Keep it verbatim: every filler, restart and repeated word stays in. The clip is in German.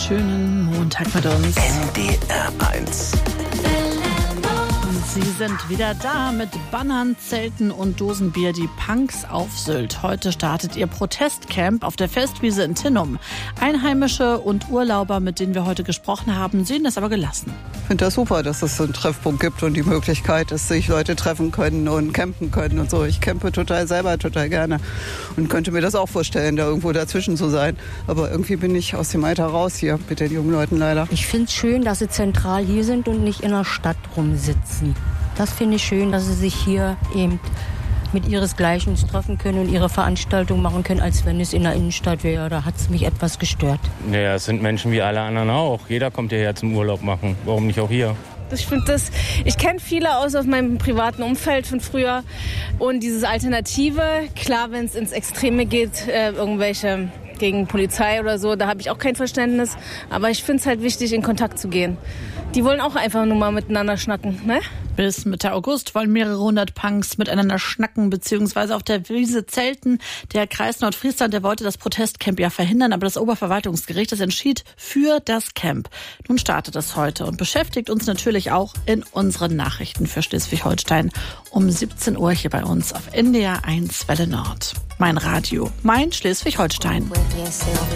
schönen Montag mit uns. N D R eins. Sie sind wieder da mit Bannern, Zelten und Dosenbier, die Punks auf Sylt. Heute startet ihr Protestcamp auf der Festwiese in Tinnum. Einheimische und Urlauber, mit denen wir heute gesprochen haben, sehen das aber gelassen. Ich finde das super, dass es so einen Treffpunkt gibt und die Möglichkeit, dass sich Leute treffen können und campen können und so. Ich campe total selber total gerne und könnte mir das auch vorstellen, da irgendwo dazwischen zu sein. Aber irgendwie bin ich aus dem Alter raus hier mit den jungen Leuten leider. Ich finde es schön, dass sie zentral hier sind und nicht in der Stadt rumsitzen. Das finde ich schön, dass sie sich hier eben mit ihresgleichen treffen können und ihre Veranstaltung machen können, als wenn es in der Innenstadt wäre. Da hat es mich etwas gestört. Naja, es sind Menschen wie alle anderen auch. Jeder kommt hierher zum Urlaub machen. Warum nicht auch hier? Ich finde das, ich kenne viele aus aus meinem privaten Umfeld von früher. Und dieses Alternative, klar, wenn es ins Extreme geht, äh, irgendwelche gegen Polizei oder so, da habe ich auch kein Verständnis. Aber ich finde es halt wichtig, in Kontakt zu gehen. Die wollen auch einfach nur mal miteinander schnacken, ne? Bis Mitte August wollen mehrere hundert Punks miteinander schnacken bzw. auf der Wiese zelten. Der Kreis Nordfriesland, der wollte das Protestcamp ja verhindern, aber das Oberverwaltungsgericht, das entschied für das Camp. Nun startet es heute und beschäftigt uns natürlich auch in unseren Nachrichten für Schleswig-Holstein um siebzehn Uhr hier bei uns auf N D R eins Welle Nord. Mein Radio, mein Schleswig-Holstein.